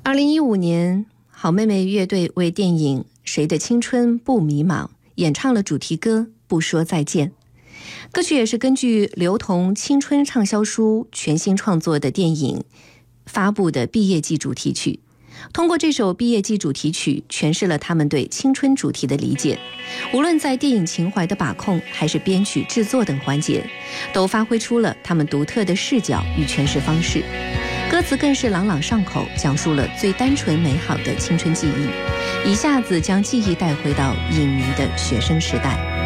2015年，好妹妹乐队为电影《谁的青春不迷茫》演唱了主题歌《不说再见》。歌曲也是根据刘同青春畅销书全新创作的电影发布的毕业季主题曲。通过这首毕业季主题曲，诠释了他们对青春主题的理解。无论在电影情怀的把控，还是编曲制作等环节，都发挥出了他们独特的视角与诠释方式。歌词更是朗朗上口，讲述了最单纯美好的青春记忆，一下子将记忆带回到影迷的学生时代。